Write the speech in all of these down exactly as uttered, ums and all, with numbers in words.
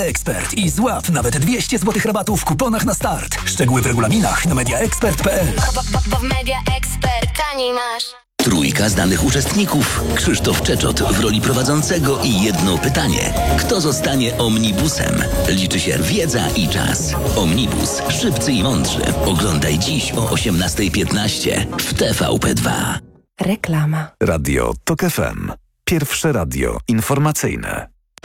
Ekspert i złap nawet dwieście złotych rabatu w kuponach na start. Szczegóły w regulaminach na mediaexpert kropka p l. Bo w Media Expert taniej masz. Trójka znanych uczestników. Krzysztof Czeczot w roli prowadzącego i jedno pytanie. Kto zostanie omnibusem? Liczy się wiedza i czas. Omnibus. Szybcy i mądrzy. Oglądaj dziś o osiemnasta piętnaście w T V P dwa. Reklama. Radio Tok F M. Pierwsze radio informacyjne.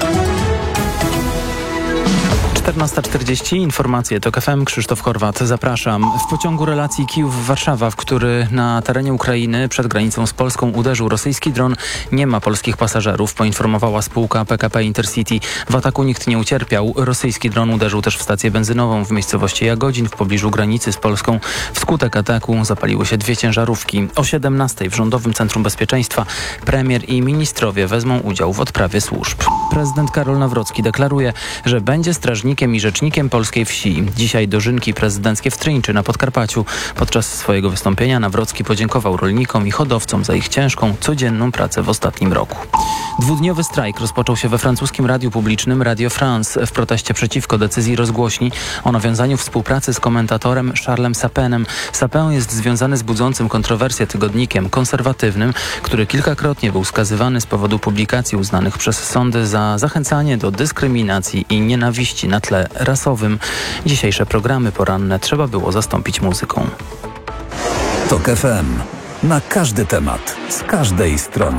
czternasta czterdzieści, informacje TOK F M, Krzysztof Horwat, zapraszam. W pociągu relacji Kijów-Warszawa, w który na terenie Ukrainy przed granicą z Polską uderzył rosyjski dron, nie ma polskich pasażerów, poinformowała spółka P K P Intercity. W ataku nikt nie ucierpiał. Rosyjski dron uderzył też w stację benzynową w miejscowości Jagodzin w pobliżu granicy z Polską. Wskutek ataku zapaliły się dwie ciężarówki. O siedemnastej w Rządowym Centrum Bezpieczeństwa premier i ministrowie wezmą udział w odprawie służb. Prezydent Karol Nawrocki deklaruje, że będzie strażnikiem i rzecznikiem polskiej wsi. Dzisiaj dożynki prezydenckie w Tryńczy na Podkarpaciu. Podczas swojego wystąpienia Nawrocki podziękował rolnikom i hodowcom za ich ciężką, codzienną pracę w ostatnim roku. Dwudniowy strajk rozpoczął się we francuskim radiu publicznym Radio France w proteście przeciwko decyzji rozgłośni o nawiązaniu współpracy z komentatorem Charlesem Sapenem. Sapin jest związany z budzącym kontrowersje tygodnikiem konserwatywnym, który kilkakrotnie był skazywany z powodu publikacji uznanych przez sądy za zachęcanie do dyskryminacji i nienawiści na tle rasowym. Dzisiejsze programy poranne trzeba było zastąpić muzyką. Tok F M. Na każdy temat, z każdej strony.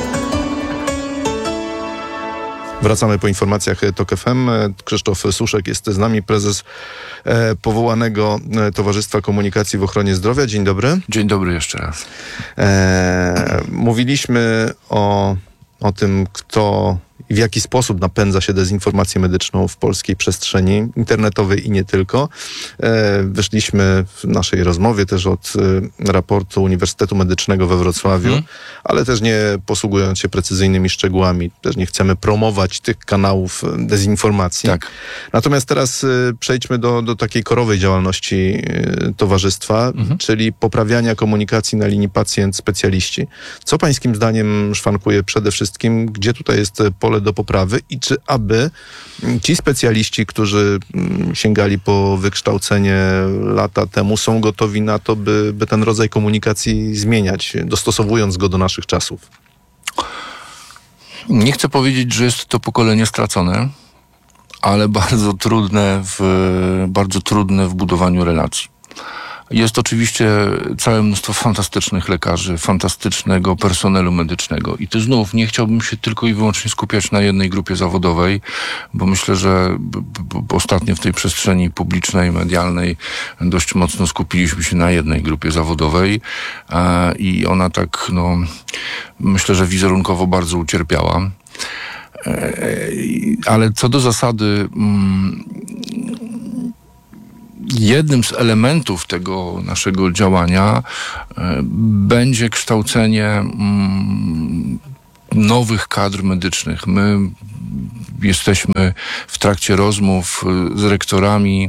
Wracamy po informacjach Tok F M. Krzysztof Suszek jest z nami, prezes e, powołanego Towarzystwa Komunikacji w Ochronie Zdrowia. Dzień dobry. Dzień dobry jeszcze raz. E, mówiliśmy o, o tym, kto i w jaki sposób napędza się dezinformację medyczną w polskiej przestrzeni internetowej i nie tylko. E, wyszliśmy w naszej rozmowie też od e, raportu Uniwersytetu Medycznego we Wrocławiu, hmm. ale też nie posługując się precyzyjnymi szczegółami. Też nie chcemy promować tych kanałów dezinformacji. Tak. Natomiast teraz e, przejdźmy do, do takiej korowej działalności e, towarzystwa, hmm. czyli poprawiania komunikacji na linii pacjent-specjaliści. Co pańskim zdaniem szwankuje przede wszystkim? Gdzie tutaj jest pole do poprawy i czy aby ci specjaliści, którzy sięgali po wykształcenie lata temu, są gotowi na to, by, by ten rodzaj komunikacji zmieniać, dostosowując go do naszych czasów? Nie chcę powiedzieć, że jest to pokolenie stracone, ale bardzo trudne w, bardzo trudne w budowaniu relacji. Jest oczywiście całe mnóstwo fantastycznych lekarzy, fantastycznego personelu medycznego. I tu znów nie chciałbym się tylko i wyłącznie skupiać na jednej grupie zawodowej, bo myślę, że b- b- ostatnio w tej przestrzeni publicznej, medialnej dość mocno skupiliśmy się na jednej grupie zawodowej e, i ona tak, no, myślę, że wizerunkowo bardzo ucierpiała. E, ale co do zasady... Mm, jednym z elementów tego naszego działania e, będzie kształcenie mm, nowych kadr medycznych. My jesteśmy w trakcie rozmów z rektorami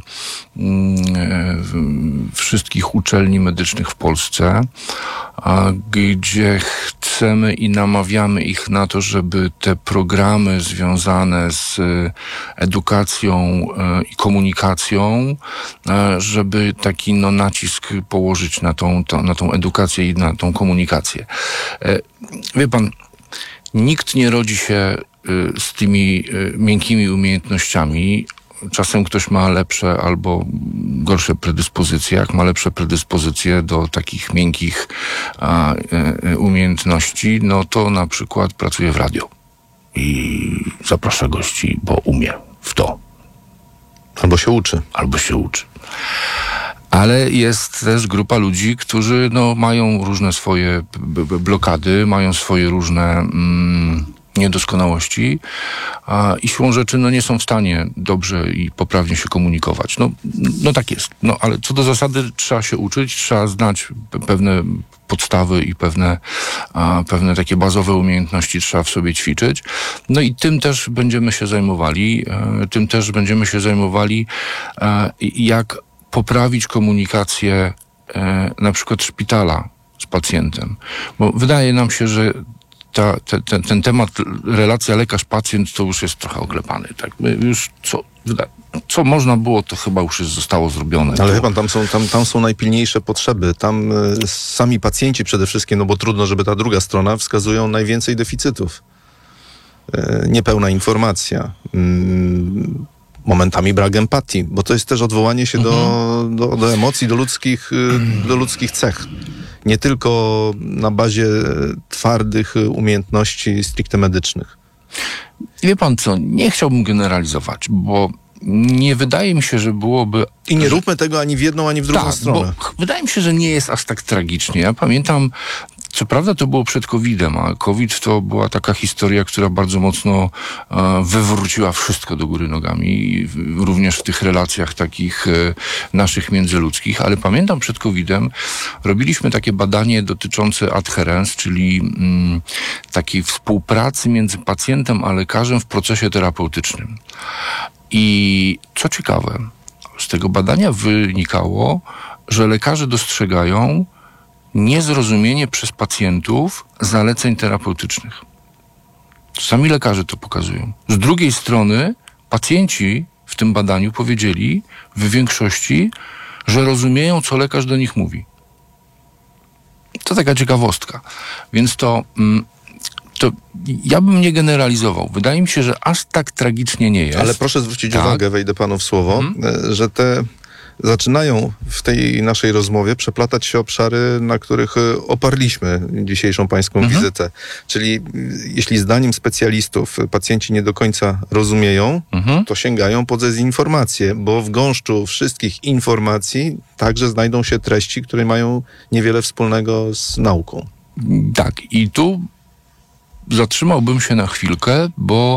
mm, wszystkich uczelni medycznych w Polsce, a, gdzie chcemy i namawiamy ich na to, żeby te programy związane z edukacją e, i komunikacją, e, żeby taki no, nacisk położyć na tą, to, na tą edukację i na tą komunikację. E, wie pan, nikt nie rodzi się y, z tymi y, miękkimi umiejętnościami. Czasem ktoś ma lepsze albo gorsze predyspozycje. Jak ma lepsze predyspozycje do takich miękkich a, y, umiejętności, no to na przykład pracuje w radiu i zaprasza gości, bo umie w to. Albo się uczy. Albo się uczy. Ale jest też grupa ludzi, którzy no, mają różne swoje b- b- blokady, mają swoje różne mm, niedoskonałości a, i siłą rzeczy no, nie są w stanie dobrze i poprawnie się komunikować. No, no tak jest. No, ale co do zasady trzeba się uczyć, trzeba znać pewne podstawy i pewne, a, pewne takie bazowe umiejętności trzeba w sobie ćwiczyć. No i tym też będziemy się zajmowali. E, tym też będziemy się zajmowali, e, jak poprawić komunikację e, na przykład szpitala z pacjentem. Bo wydaje nam się, że ta, te, ten, ten temat relacja lekarz-pacjent to już jest trochę oklepany. Tak? My już co, co można było, to chyba już jest, zostało zrobione. Ale to... wie pan, tam są, tam, tam są najpilniejsze potrzeby. Tam y, sami pacjenci przede wszystkim, no bo trudno, żeby ta druga strona, wskazują najwięcej deficytów. Y, niepełna informacja. Y, momentami brak empatii, bo to jest też odwołanie się mhm. do, do, do emocji, do ludzkich, y, do ludzkich cech. Nie tylko na bazie twardych umiejętności stricte medycznych. Wie pan co, nie chciałbym generalizować, bo nie wydaje mi się, że byłoby... I nie że... róbmy tego ani w jedną, ani w drugą tak, stronę. Bo wydaje mi się, że nie jest aż tak tragicznie. Ja pamiętam, co prawda to było przed kowidem, a COVID to była taka historia, która bardzo mocno e, wywróciła wszystko do góry nogami, również w tych relacjach takich e, naszych międzyludzkich, ale pamiętam przed kowidem robiliśmy takie badanie dotyczące adherence, czyli mm, takiej współpracy między pacjentem a lekarzem w procesie terapeutycznym. I co ciekawe, z tego badania wynikało, że lekarze dostrzegają niezrozumienie przez pacjentów zaleceń terapeutycznych. Sami lekarze to pokazują. Z drugiej strony pacjenci w tym badaniu powiedzieli w większości, że rozumieją, co lekarz do nich mówi. To taka ciekawostka. Więc to, to ja bym nie generalizował. Wydaje mi się, że aż tak tragicznie nie jest. Ale proszę zwrócić tak. uwagę, wejdę panu w słowo, hmm. że te zaczynają w tej naszej rozmowie przeplatać się obszary, na których oparliśmy dzisiejszą pańską mhm. wizytę. Czyli jeśli zdaniem specjalistów pacjenci nie do końca rozumieją, mhm. to sięgają po dezinformację, bo w gąszczu wszystkich informacji także znajdą się treści, które mają niewiele wspólnego z nauką. Tak, i tu zatrzymałbym się na chwilkę, bo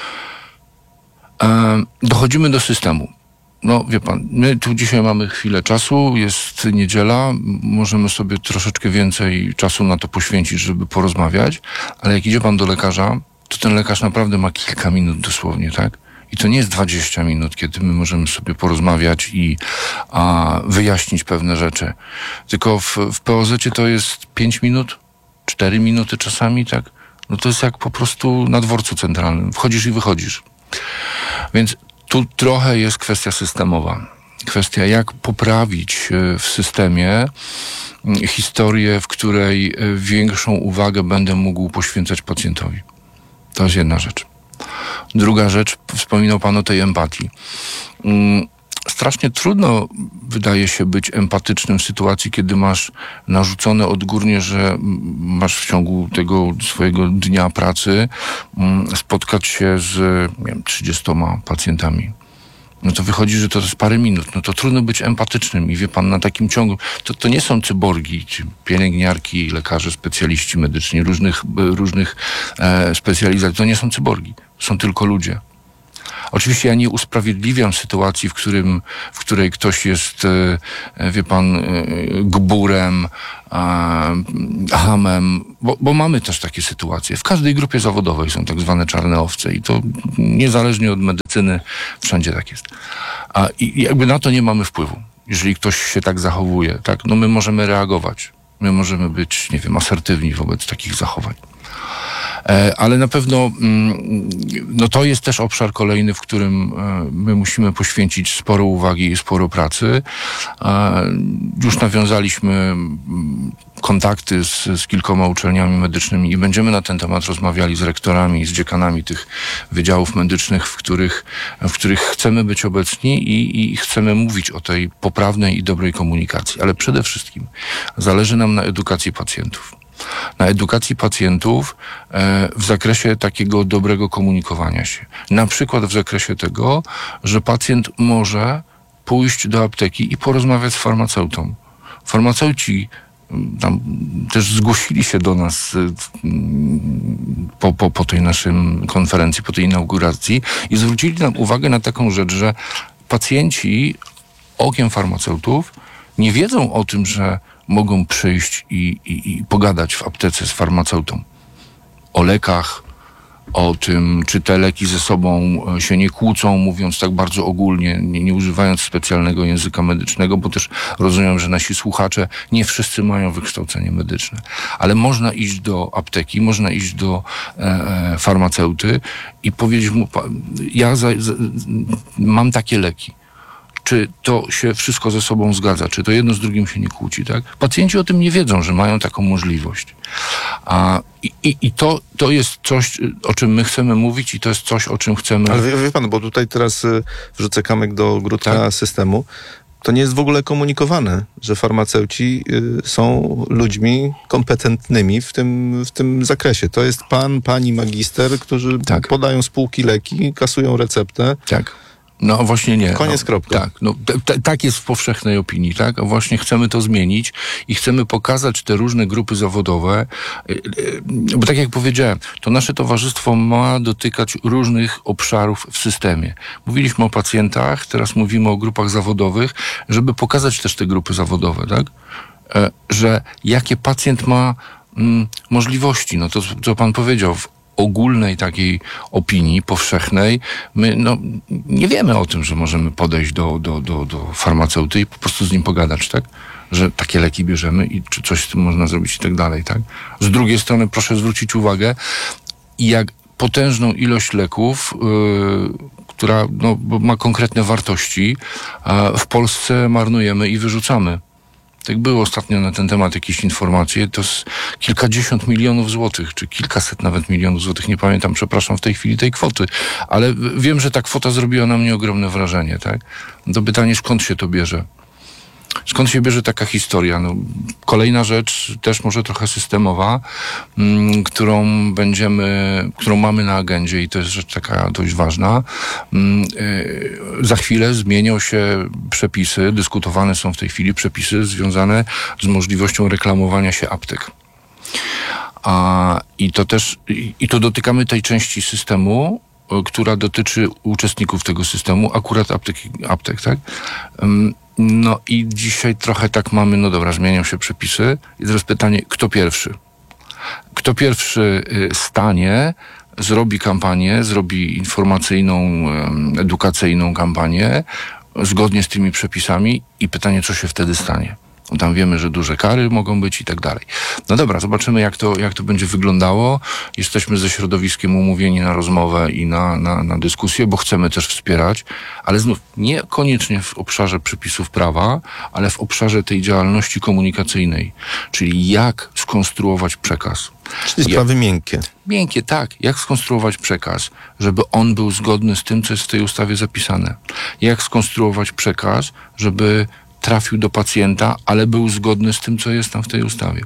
e, dochodzimy do systemu. No wie pan, my tu dzisiaj mamy chwilę czasu, jest niedziela, możemy sobie troszeczkę więcej czasu na to poświęcić, żeby porozmawiać, ale jak idzie pan do lekarza, to ten lekarz naprawdę ma kilka minut dosłownie, tak? I to nie jest dwadzieścia minut, kiedy my możemy sobie porozmawiać i a, wyjaśnić pewne rzeczy. Tylko w, w P O Z-cie to jest pięć minut, cztery minuty czasami, tak? No to jest jak po prostu na dworcu centralnym. Wchodzisz i wychodzisz. Więc tu trochę jest kwestia systemowa. Kwestia, jak poprawić w systemie historię, w której większą uwagę będę mógł poświęcać pacjentowi. To jest jedna rzecz. Druga rzecz, wspominał pan o tej empatii. Strasznie trudno wydaje się być empatycznym w sytuacji, kiedy masz narzucone odgórnie, że masz w ciągu tego swojego dnia pracy spotkać się z nie wiem, trzydziestoma pacjentami. No to wychodzi, że to jest parę minut. No to trudno być empatycznym i wie pan, na takim ciągu, to, to nie są cyborgi, czy pielęgniarki, lekarze, specjaliści medyczni, różnych, różnych e, specjalizacji, to nie są cyborgi, są tylko ludzie. Oczywiście ja nie usprawiedliwiam sytuacji, w, którym, w której ktoś jest, e, wie pan, e, gburem, e, hamem, bo, bo mamy też takie sytuacje. W każdej grupie zawodowej są tak zwane czarne owce i to niezależnie od medycyny wszędzie tak jest. A, i jakby na to nie mamy wpływu. Jeżeli ktoś się tak zachowuje, tak, no my możemy reagować. My możemy być, nie wiem, asertywni wobec takich zachowań. Ale na pewno no to jest też obszar kolejny, w którym my musimy poświęcić sporo uwagi i sporo pracy. Już nawiązaliśmy kontakty z, z kilkoma uczelniami medycznymi i będziemy na ten temat rozmawiali z rektorami i z dziekanami tych wydziałów medycznych, w których, w których chcemy być obecni i, i chcemy mówić o tej poprawnej i dobrej komunikacji. Ale przede wszystkim zależy nam na edukacji pacjentów. Na edukacji pacjentów e, w zakresie takiego dobrego komunikowania się. Na przykład w zakresie tego, że pacjent może pójść do apteki i porozmawiać z farmaceutą. Farmaceuci tam też zgłosili się do nas po, po, po tej naszej konferencji, po tej inauguracji i zwrócili nam uwagę na taką rzecz, że pacjenci okiem farmaceutów nie wiedzą o tym, że mogą przyjść i, i, i pogadać w aptece z farmaceutą o lekach, o tym, czy te leki ze sobą się nie kłócą, mówiąc tak bardzo ogólnie, nie, nie używając specjalnego języka medycznego, bo też rozumiem, że nasi słuchacze nie wszyscy mają wykształcenie medyczne. Ale można iść do apteki, można iść do e, e, farmaceuty i powiedzieć mu, ja za, za, mam takie leki. Czy to się wszystko ze sobą zgadza? Czy to jedno z drugim się nie kłóci, tak? Pacjenci o tym nie wiedzą, że mają taką możliwość. A, i, i, I to, to jest coś, o czym my chcemy mówić i to jest coś, o czym chcemy... Ale wie, wie pan, bo tutaj teraz y, wrzucę kamyk do ogródka tak? systemu. To nie jest w ogóle komunikowane, że farmaceuci y, są ludźmi kompetentnymi w tym, w tym zakresie. To jest pan, pani magister, którzy tak. podają spółki leki, kasują receptę. Tak. No właśnie nie. Koniec, no, kropka. Tak, no, t- t- tak jest w powszechnej opinii, tak? A właśnie chcemy to zmienić i chcemy pokazać te różne grupy zawodowe, yy, yy, bo tak jak powiedziałem, to nasze towarzystwo ma dotykać różnych obszarów w systemie. Mówiliśmy o pacjentach, teraz mówimy o grupach zawodowych, żeby pokazać też te grupy zawodowe, tak? Yy, że jakie pacjent ma yy, możliwości, no to co pan powiedział, w ogólnej takiej opinii powszechnej, my no, nie wiemy o tym, że możemy podejść do, do, do, do farmaceuty i po prostu z nim pogadać, tak? Że takie leki bierzemy i czy coś z tym można zrobić i tak dalej, tak? Z drugiej strony proszę zwrócić uwagę, jak potężną ilość leków, yy, która no, ma konkretne wartości, a w Polsce marnujemy i wyrzucamy. Tak było ostatnio na ten temat jakieś informacje, to jest kilkadziesiąt milionów złotych, czy kilkaset nawet milionów złotych, nie pamiętam, przepraszam w tej chwili tej kwoty, ale wiem, że ta kwota zrobiła na mnie ogromne wrażenie, tak? To pytanie, skąd się to bierze? Skąd się bierze taka historia? No, kolejna rzecz, też może trochę systemowa, m, którą będziemy, którą mamy na agendzie i to jest rzecz taka dość ważna. M, y, za chwilę zmienią się przepisy, dyskutowane są w tej chwili przepisy związane z możliwością reklamowania się aptek. A, i to też, i, i to dotykamy tej części systemu, która dotyczy uczestników tego systemu, akurat aptek, aptek tak? Um, No i dzisiaj trochę tak mamy, no dobra, zmienią się przepisy i teraz pytanie, kto pierwszy? Kto pierwszy stanie, zrobi kampanię, zrobi informacyjną, edukacyjną kampanię zgodnie z tymi przepisami i pytanie, co się wtedy stanie? Tam wiemy, że duże kary mogą być i tak dalej. No dobra, zobaczymy, jak to, jak to będzie wyglądało. Jesteśmy ze środowiskiem umówieni na rozmowę i na, na, na dyskusję, bo chcemy też wspierać, ale znów niekoniecznie w obszarze przepisów prawa, ale w obszarze tej działalności komunikacyjnej. Czyli jak skonstruować przekaz. Czyli sprawy jak, miękkie. Miękkie, tak. Jak skonstruować przekaz, żeby on był zgodny z tym, co jest w tej ustawie zapisane. Jak skonstruować przekaz, żeby trafił do pacjenta, ale był zgodny z tym, co jest tam w tej ustawie.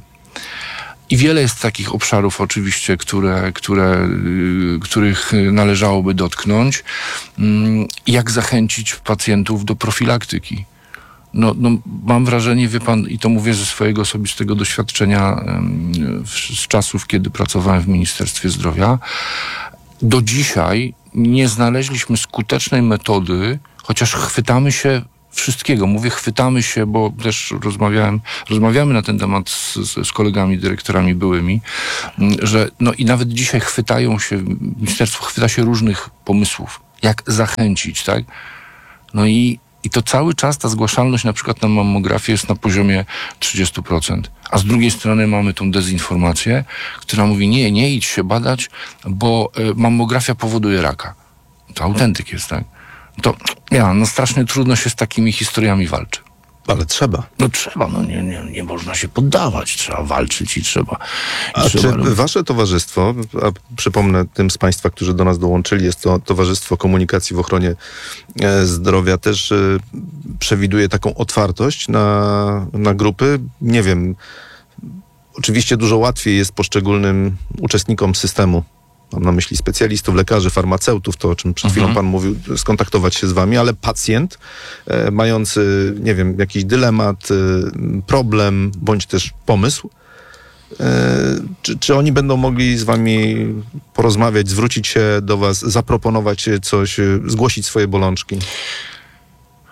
I wiele jest takich obszarów oczywiście, które, które, yy, których należałoby dotknąć. Yy, jak zachęcić pacjentów do profilaktyki? No, no, mam wrażenie, wie pan, i to mówię ze swojego osobistego doświadczenia yy, z czasów, kiedy pracowałem w Ministerstwie Zdrowia, do dzisiaj nie znaleźliśmy skutecznej metody, chociaż chwytamy się wszystkiego. Mówię, chwytamy się, bo też rozmawiałem, rozmawiamy na ten temat z, z kolegami, dyrektorami byłymi, że no i nawet dzisiaj chwytają się, ministerstwo chwyta się różnych pomysłów, jak zachęcić, tak? No i, i to cały czas ta zgłaszalność na przykład na mammografię jest na poziomie trzydzieści procent. A z drugiej strony mamy tą dezinformację, która mówi, nie, nie idź się badać, bo y, mammografia powoduje raka. To autentyk jest, tak? To ja, no strasznie trudno się z takimi historiami walczy. Ale trzeba. No trzeba, no nie, nie, nie można się poddawać, trzeba walczyć i trzeba... I a trzeba czy robić. wasze towarzystwo, a przypomnę tym z państwa, którzy do nas dołączyli, jest to Towarzystwo Komunikacji w Ochronie e, Zdrowia, też e, przewiduje taką otwartość na, na grupy? Nie wiem, oczywiście dużo łatwiej jest poszczególnym uczestnikom systemu, mam na myśli specjalistów, lekarzy, farmaceutów, to o czym przed chwilą Mhm. pan mówił, skontaktować się z wami, ale pacjent e, mający, nie wiem, jakiś dylemat, e, problem, bądź też pomysł, e, czy, czy oni będą mogli z wami porozmawiać, zwrócić się do was, zaproponować coś, e, zgłosić swoje bolączki?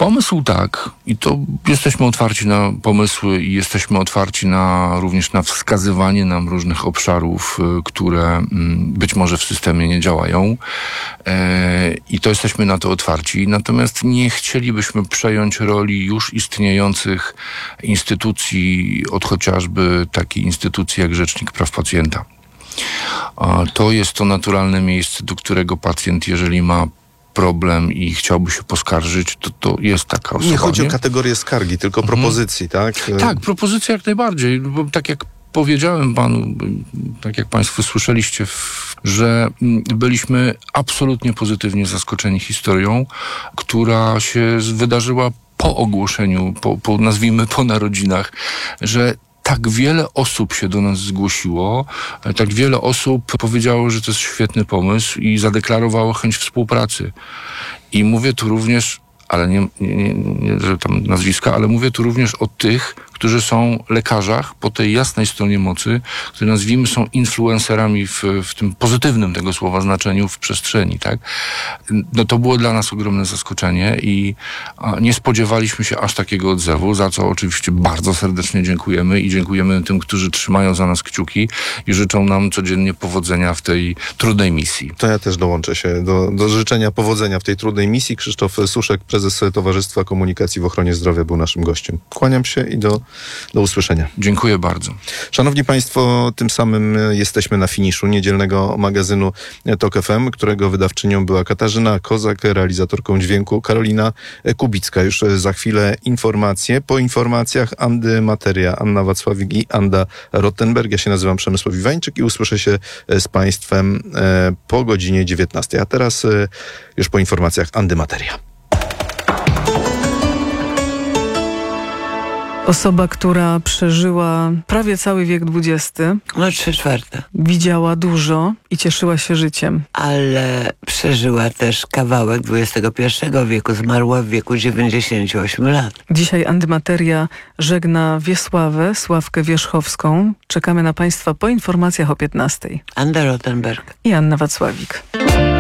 Pomysł tak, i to jesteśmy otwarci na pomysły i jesteśmy otwarci na również na wskazywanie nam różnych obszarów, które być może w systemie nie działają e, i to jesteśmy na to otwarci. Natomiast nie chcielibyśmy przejąć roli już istniejących instytucji, od chociażby takiej instytucji jak Rzecznik Praw Pacjenta. A to jest to naturalne miejsce, do którego pacjent, jeżeli ma problem i chciałby się poskarżyć, to, to jest taka osoba. Nie chodzi nie? o kategorię skargi, tylko mhm. propozycji, tak? Tak, propozycja jak najbardziej, bo tak jak powiedziałem panu, tak jak państwo słyszeliście, że byliśmy absolutnie pozytywnie zaskoczeni historią, która się wydarzyła po ogłoszeniu, po, po nazwijmy po narodzinach, że tak wiele osób się do nas zgłosiło, tak wiele osób powiedziało, że to jest świetny pomysł i zadeklarowało chęć współpracy. I mówię tu również, ale nie, nie, nie, nie że tam nazwiska, ale mówię tu również o tych, którzy są lekarzach po tej jasnej stronie mocy, którzy nazwijmy są influencerami w, w tym pozytywnym tego słowa znaczeniu w przestrzeni, tak? No to było dla nas ogromne zaskoczenie i nie spodziewaliśmy się aż takiego odzewu, za co oczywiście bardzo serdecznie dziękujemy i dziękujemy tym, którzy trzymają za nas kciuki i życzą nam codziennie powodzenia w tej trudnej misji. To ja też dołączę się do, do życzenia powodzenia w tej trudnej misji. Krzysztof Suszek, prezes Towarzystwa Komunikacji w Ochronie Zdrowia, był naszym gościem. Kłaniam się i do Do usłyszenia. Dziękuję bardzo. Szanowni Państwo, tym samym jesteśmy na finiszu niedzielnego magazynu Tok F M, którego wydawczynią była Katarzyna Kozak, realizatorką dźwięku Karolina Kubicka. Już za chwilę informacje. Po informacjach Andy Materia, Anna Wacławik i Anda Rottenberg. Ja się nazywam Przemysław Iwańczyk i usłyszę się z Państwem po godzinie dziewiętnastej. A teraz już po informacjach Andy Materia. Osoba, która przeżyła prawie cały wiek dwudziesty. No trzy czwarte. Widziała dużo i cieszyła się życiem. Ale przeżyła też kawałek dwudziestego pierwszego wieku. Zmarła w wieku dziewięćdziesięciu ośmiu lat. Dzisiaj Andymateria żegna Wiesławę, Sławkę Wierzchowską. Czekamy na Państwa po informacjach o piętnastej. Anda Rottenberg i Anna Wacławik.